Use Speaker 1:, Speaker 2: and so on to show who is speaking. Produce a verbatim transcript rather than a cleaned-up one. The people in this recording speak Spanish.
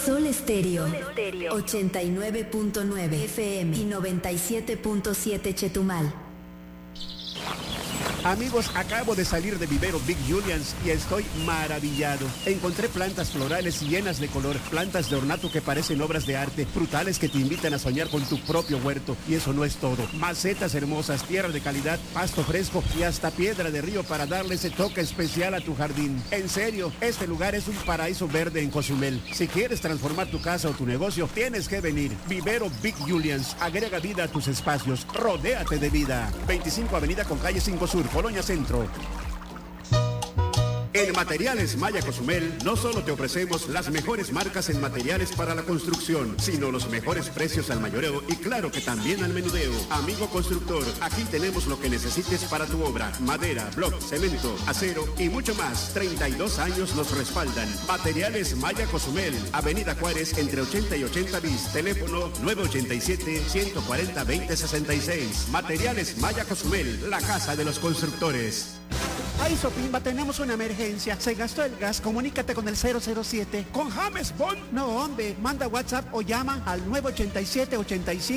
Speaker 1: Sol Estéreo, ochenta y nueve punto nueve F M y noventa y siete punto siete Chetumal.
Speaker 2: Amigos, acabo de salir de Vivero Big Julians y estoy maravillado. Encontré plantas florales llenas de color, plantas de ornato que parecen obras de arte, frutales que te invitan a soñar con tu propio huerto. Y eso no es todo. Macetas hermosas, tierra de calidad, pasto fresco y hasta piedra de río para darle ese toque especial a tu jardín. En serio, este lugar es un paraíso verde en Cozumel. Si quieres transformar tu casa o tu negocio, tienes que venir. Vivero Big Julians. Agrega vida a tus espacios. Rodéate de vida. veinticinco Avenida con calle cinco Sur, Colonia Centro. En Materiales Maya Cozumel no solo te ofrecemos las mejores marcas en materiales para la construcción, sino los mejores precios al mayoreo y claro que también al menudeo. Amigo constructor, aquí tenemos lo que necesites para tu obra: madera, bloc, cemento, acero y mucho más. treinta y dos años nos respaldan. Materiales Maya Cozumel, Avenida Juárez entre ochenta y ochenta bis, teléfono nueve ochenta y siete, ciento cuarenta, veinte sesenta y seis. Materiales Maya Cozumel, la casa de los constructores.
Speaker 3: Ay, Sopimba, tenemos una emergencia. Se gastó el gas. Comunícate con el cero cero siete.
Speaker 2: ¿Con James Bond?
Speaker 3: No, hombre. Manda WhatsApp o llama al nueve ochenta y siete, ochenta y cinco.